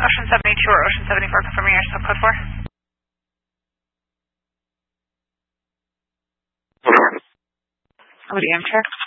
Ocean 72 or Ocean 74, confirming your subcode 4. Over to Amtrak.